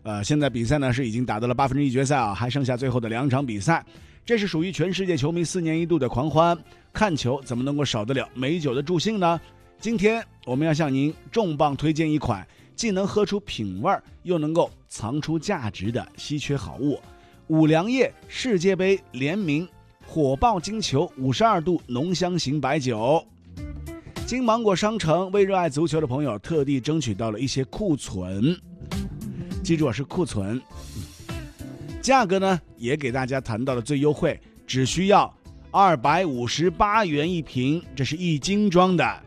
现在比赛呢是已经打到了1/8决赛啊，还剩下最后的2场比赛。这是属于全世界球迷4年一度的狂欢，看球怎么能够少得了美酒的助兴呢？今天我们要向您重磅推荐一款既能喝出品味又能够藏出价值的稀缺好物——五粮液世界杯联名火爆金球52度浓香型白酒。金芒果商城为热爱足球的朋友特地争取到了一些库存，记住是库存。价格呢也给大家谈到了最优惠，只需要258元一瓶，这是1斤装的。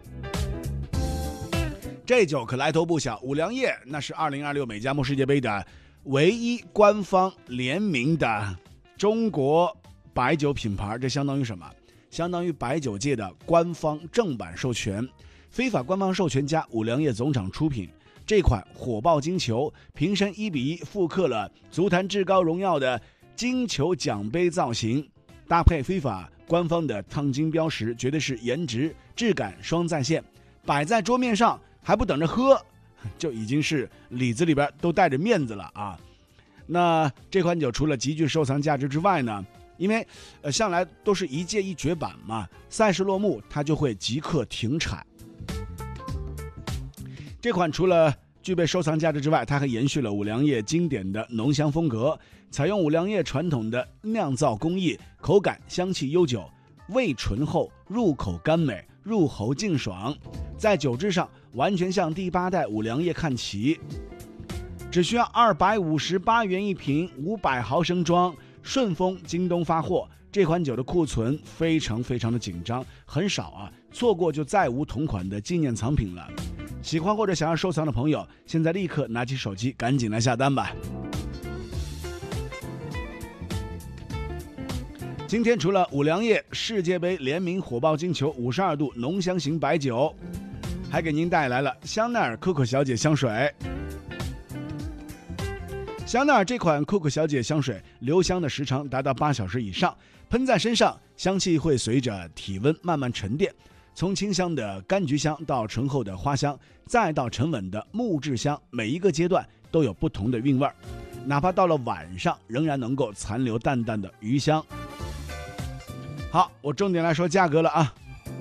这酒可来头不小，五粮液那是2026美加墨世界杯的唯一官方联名的中国白酒品牌。这相当于什么？相当于白酒界的官方正版授权，非法官方授权加五粮液总厂出品。这款火爆金球瓶身1:1复刻了足坛至高荣耀的金球奖杯造型，搭配非法官方的烫金标识，绝对是颜值质感双在线。摆在桌面上还不等着喝，就已经是里子里边都带着面子了啊！那这款酒除了极具收藏价值之外呢，因为向来都是一届一绝版嘛，赛事落幕它就会即刻停产。这款除了具备收藏价值之外，它还延续了五粮液经典的浓香风格，采用五粮液传统的酿造工艺，口感香气悠久，味醇厚，入口甘美，入喉劲爽，在酒质上完全向第8代五粮液看齐。只需要258元一瓶，500毫升装，顺丰、京东发货。这款酒的库存非常的紧张，很少啊，错过就再无同款的纪念藏品了。喜欢或者想要收藏的朋友，现在立刻拿起手机赶紧来下单吧。今天除了五粮液世界杯联名火爆金球52度浓香型白酒，还给您带来了香奈儿 Coco 小姐香水。香奈儿这款 Coco 小姐香水留香的时长达到8小时以上，喷在身上，香气会随着体温慢慢沉淀，从清香的柑橘香到醇厚的花香，再到沉稳的木质香，每一个阶段都有不同的韵味，哪怕到了晚上仍然能够残留淡淡的余香。好，我重点来说价格了啊。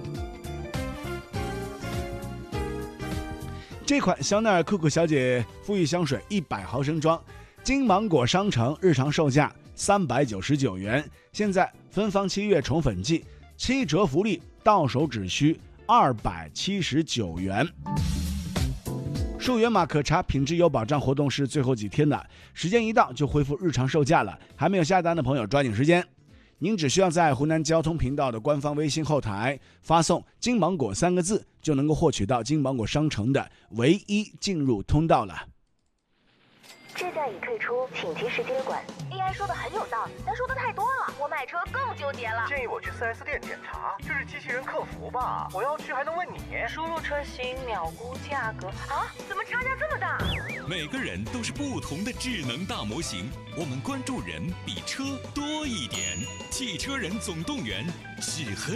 这款香奈儿 Coco 小姐馥郁香水100毫升装，金芒果商城日常售价399元，现在芬芳7月宠粉季7折福利，到手只需279元。数元码可查，品质有保障活动是最后几天的，时间一到就恢复日常售价了，还没有下单的朋友抓紧时间。您只需要在湖南交通频道的官方微信后台发送金芒果3个字，就能够获取到金芒果商城的唯一进入通道了。 这站已退出，请及时接管。AI 说的很有道理，但说的太多了，我买车更纠结了。 建议我去 4S 店检查，这是机器人客服吧？我要去还能问你？ 输入车型，秒估价格啊？怎么差价这么大？ 每个人都是不同的智能大模型，我们关注人比车多一点。汽车人总动员，是和